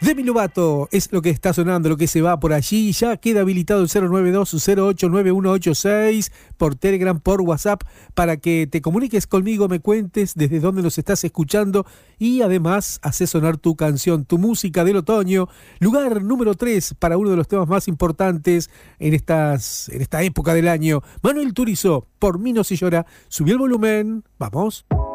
Demi Lovato es lo que está sonando, lo que se va por allí. Ya queda habilitado el 092-089186 por Telegram, por WhatsApp, para que te comuniques conmigo, me cuentes desde dónde nos estás escuchando y además haces sonar tu canción, tu música del otoño. Lugar número 3 para uno de los temas más importantes en esta época del año. Manuel Turizo, Por mí no se llora. Subí el volumen, vamos.